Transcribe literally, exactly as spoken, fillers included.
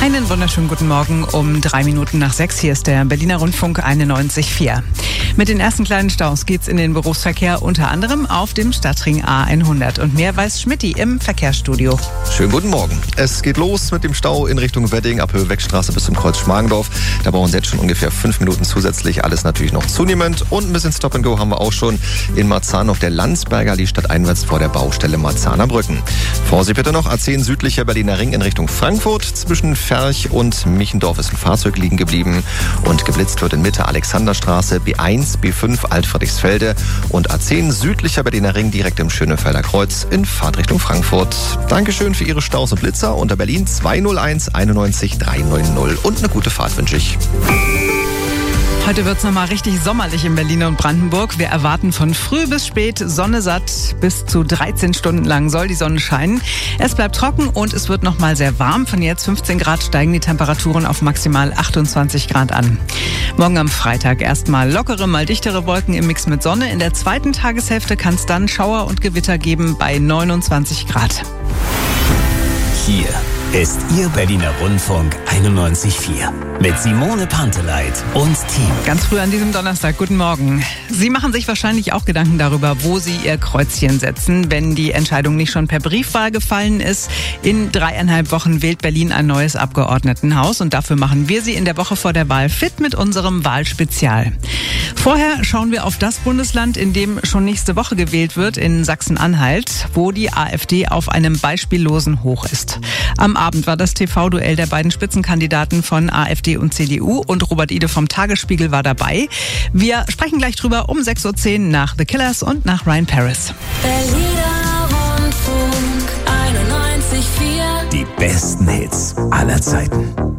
Einen wunderschönen guten Morgen um drei Minuten nach sechs. Hier ist der Berliner Rundfunk einundneunzig Komma vier. Mit den ersten kleinen Staus geht's in den Berufsverkehr, unter anderem auf dem Stadtring A hundert. Und mehr weiß Schmidti im Verkehrsstudio. Schönen guten Morgen. Es geht los mit dem Stau in Richtung Wedding, ab Höhe-Weckstraße bis zum Kreuz Schmargendorf. Da brauchen Sie jetzt schon ungefähr fünf Minuten zusätzlich. Alles natürlich noch zunehmend. Und ein bisschen Stop-and-Go haben wir auch schon in Marzahn auf der Landsberger, die stadteinwärts vor der Baustelle Marzahner Brücken. Vorsicht bitte noch, A zehn südlicher Berliner Ring in Richtung Frankfurt. Zwischen Ferch und Michendorf ist ein Fahrzeug liegen geblieben. Und geblitzt wird in Mitte Alexanderstraße, B eins, B fünf Altfriedrichsfelde und A zehn südlicher Berliner Ring direkt im Schönefelder Kreuz in Fahrtrichtung Frankfurt. Dankeschön für Ihre Staus und Blitzer unter Berlin zwei null eins einundneunzig dreihundert und eine gute Fahrt wünsche ich. Heute wird's nochmal richtig sommerlich in Berlin und Brandenburg. Wir erwarten von früh bis spät Sonne satt. Bis zu dreizehn Stunden lang soll die Sonne scheinen. Es bleibt trocken und es wird nochmal sehr warm. Von jetzt fünfzehn Grad steigen die Temperaturen auf maximal achtundzwanzig Grad an. Morgen am Freitag erstmal lockere, mal dichtere Wolken im Mix mit Sonne. In der zweiten Tageshälfte kann es dann Schauer und Gewitter geben bei neunundzwanzig Grad. Hier ist Ihr Berliner Rundfunk einundneunzig Komma vier mit Simone Panteleit und Team. Ganz früh an diesem Donnerstag, guten Morgen. Sie machen sich wahrscheinlich auch Gedanken darüber, wo Sie Ihr Kreuzchen setzen, wenn die Entscheidung nicht schon per Briefwahl gefallen ist. In dreieinhalb Wochen wählt Berlin ein neues Abgeordnetenhaus und dafür machen wir Sie in der Woche vor der Wahl fit mit unserem Wahlspezial. Vorher schauen wir auf das Bundesland, in dem schon nächste Woche gewählt wird, in Sachsen-Anhalt, wo die AfD auf einem beispiellosen Hoch ist. Am Abend war das T V-Duell der beiden Spitzenkandidaten von AfD und C D U und Robert Ide vom Tagesspiegel war dabei. Wir sprechen gleich drüber um sechs Uhr zehn nach The Killers und nach Ryan Paris. Berliner Rundfunk einundneunzig Komma vier. Die besten Hits aller Zeiten.